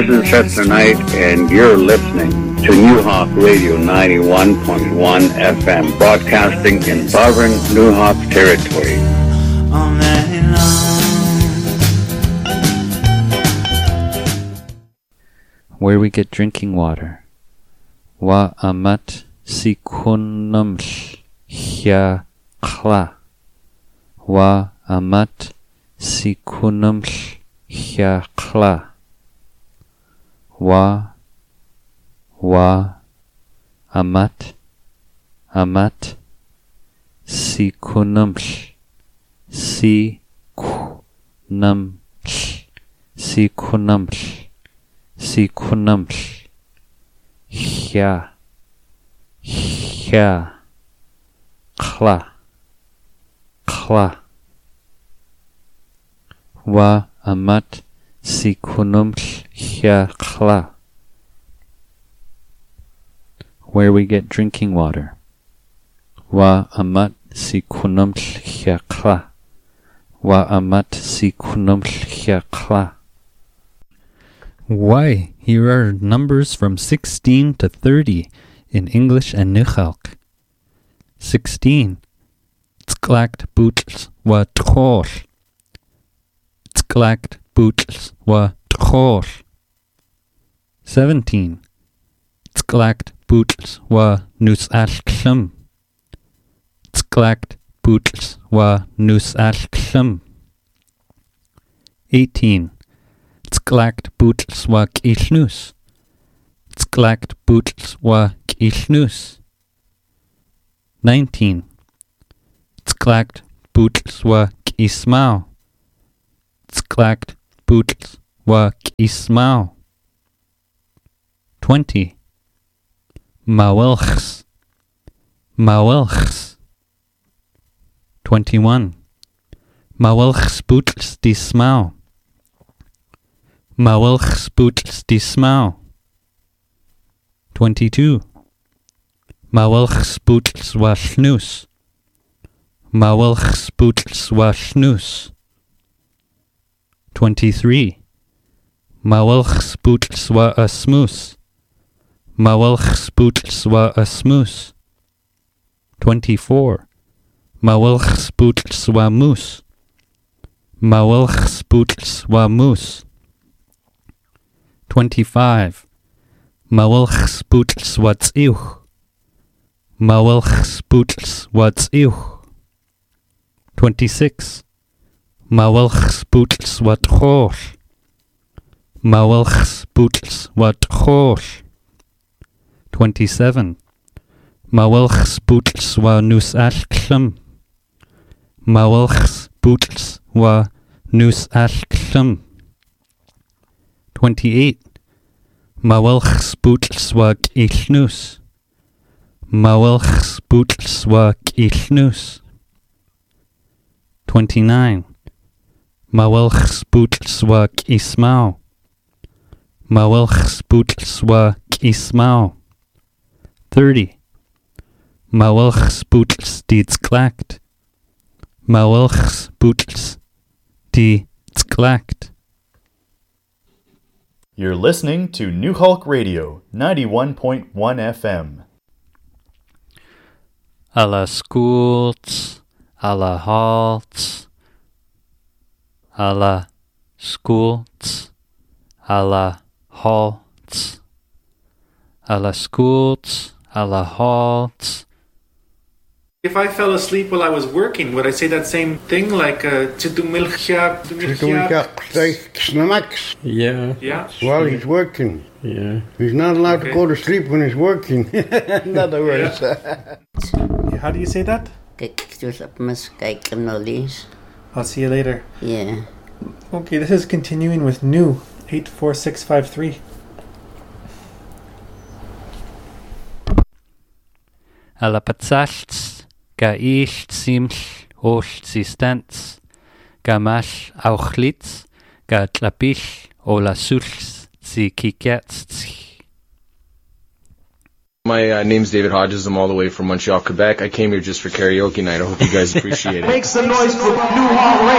This is Chester Knight, and you're listening to New Hawk Radio 91.1 FM, broadcasting in sovereign New Hawk territory. Where we get drinking water. Wa amat sikunam hya kla. Wa amat sikunam hya kla. Wa amat sikunam sikunam hya kla. Wa amat sikunum hya kla. Where we get drinking water. Wa amat sikunum hya kla. Wa amat sikunum hya kla. Why? Here are numbers from 16 to 30 in English and Nuchalk. 16. Tklakt bootles wa tchol. Tklakt bootles wa tchol. 17. Tklakt bootles wa nus al klum. Tklakt bootles wa nus al klum. 18. Tklakt bootles wa kilnus. Tklakt bootles wa kilnus. 19. Tklakt bootles wa kismau. Tklakt bootles wa kismau. 20. Mawelchs. 21. Mawelchs bootles dismau. Mawelchs bootles dismau. 22. Mawelchs bootles wa snus. Mawelchs bootles wa snus. 23. Mawelchs bootles wa a smoos. Mawelchs bootles wa a smoos. 24. Mawelchs bootles wa moose. Mawelchs bootles wa moose. 25. Mawelchs bootles wa tz'iuch. Mawelchs bootles wa tz'iuch. 26. Mawelchs bootles wa tchol. Mawelchs bootles wa tchol. 27. Mawelchs bootles wa nus al klum. Mawelchs bootles wa nus al klum. 28. Mawelchs bootles wa kilnus. Mawelchs bootles wa kilnus. 29. Mawelchs bootles wa kismau. Mawelchs bootles wa kismau. 30. Mawelchs bootles die tklakt. Mawelchs bootles die tklakt. You're listening to New Hulk Radio, 91.1 FM. A la schools, a la halts, a la schools, a la halts, a la schools, a la halts. If I fell asleep while I was working, would I say that same thing, like Chidumilchia? Yeah. Yeah. While he's working. Yeah. He's not allowed to go to sleep when he's working. In other words. How do you say that? I'll see you later. Yeah. Okay, this is continuing with new 84653. Alla patzalts, ga ilt siml, olt sistants, ga mash auchlitz, ga tlapil, o la sulz, zi kikats. My name's David Hodges. I'm all the way from Montreal, Quebec. I came here just for karaoke night. I hope you guys appreciate it. Make some noise for New Hawk Radio.